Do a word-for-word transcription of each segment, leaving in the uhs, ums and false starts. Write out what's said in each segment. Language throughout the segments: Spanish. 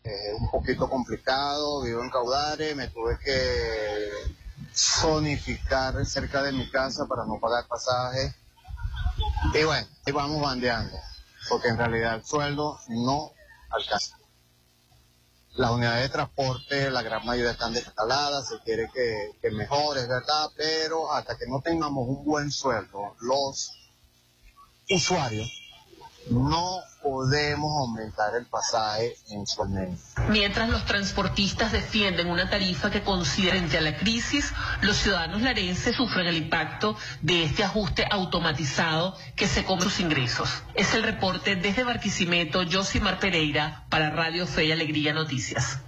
Eh, un poquito complicado, vivo en Caudare, me tuve que zonificar cerca de mi casa para no pagar pasaje. Y bueno, ahí vamos bandeando, porque en realidad el sueldo no alcanza. Las unidades de transporte, la gran mayoría están descaladas, se quiere que, que mejore, es verdad, pero hasta que no tengamos un buen sueldo, los usuarios, no podemos aumentar el pasaje mensualmente. Mientras los transportistas defienden una tarifa que considera frente a la crisis, los ciudadanos larenses sufren el impacto de este ajuste automatizado que se come sus ingresos. Es el reporte desde Barquisimeto, Josimar Pereira, para Radio Fe y Alegría Noticias.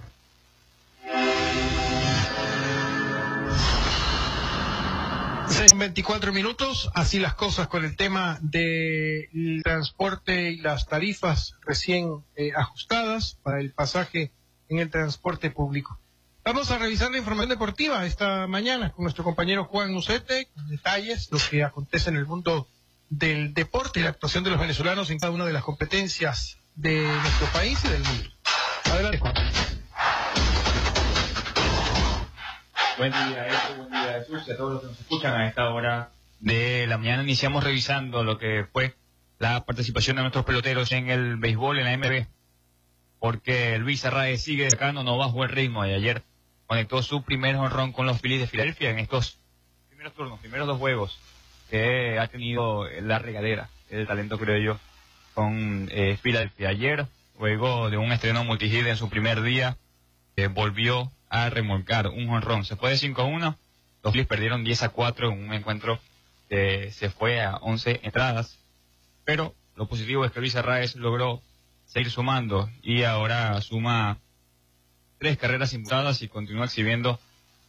veinticuatro minutos, así las cosas con el tema del transporte y las tarifas recién eh, ajustadas para el pasaje en el transporte público. Vamos a revisar la información deportiva esta mañana con nuestro compañero Juan Ucete, con detalles, lo que acontece en el mundo del deporte y la actuación de los venezolanos en cada una de las competencias de nuestro país y del mundo. Adelante, Juan. Buen día, Esto, buen día, Jesús, y a todos los que nos escuchan a esta hora de la mañana. Iniciamos revisando lo que fue la participación de nuestros peloteros en el béisbol en la M L B, porque Luis Arraez sigue destacando, no bajó el ritmo, y ayer conectó su primer jonrón con los Phillies de Filadelfia en estos primeros turnos, primeros dos juegos que ha tenido la regadera, el talento, creo yo, con eh, Filadelfia. Ayer, luego de un estreno multihit en su primer día, eh, volvió a remolcar un jonrón. Se fue de cinco a uno, los Phillies perdieron diez a cuatro en un encuentro que se fue a once entradas, pero lo positivo es que Luis Arraez logró seguir sumando y ahora suma tres carreras imputadas y continúa exhibiendo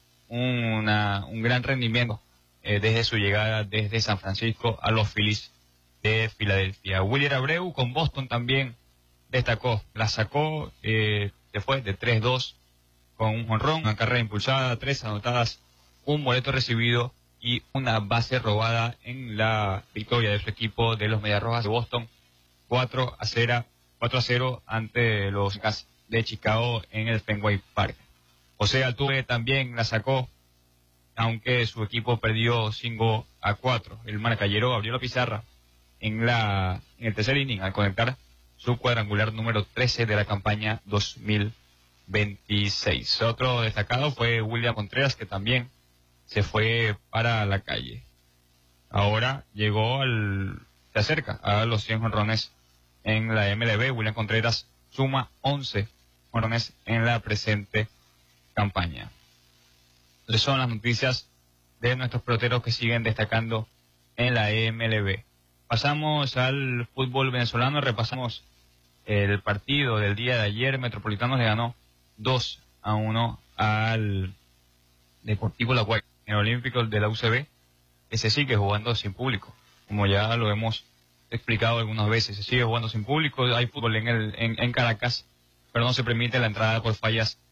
una, un gran rendimiento eh, desde su llegada desde San Francisco a los Phillies de Filadelfia. Wilyer Abreu con Boston también destacó, la sacó, eh, se fue de tres dos con un jonrón, una carrera impulsada, tres anotadas, un boleto recibido y una base robada en la victoria de su equipo de los Medias Rojas de Boston, cuatro a cero ante los Cubs de Chicago en el Fenway Park. José Altuve también la sacó, aunque su equipo perdió cinco a cuatro. El marcallero abrió la pizarra en la en el tercer inning al conectar su cuadrangular número trece de la campaña dos mil veintiséis. Otro destacado fue William Contreras, que también se fue para la calle. Ahora llegó al, se acerca a los cien jonrones en la M L B. William Contreras suma once jonrones en la presente campaña. Entonces son las noticias de nuestros peloteros que siguen destacando en la M L B. Pasamos al fútbol venezolano, repasamos el partido del día de ayer. Metropolitanos le ganó dos a uno al Deportivo La Guaira en el Olímpico de la U C B, que se sigue jugando sin público, como ya lo hemos explicado algunas veces. Se sigue jugando sin público, hay fútbol en el en, en Caracas, pero no se permite la entrada por fallas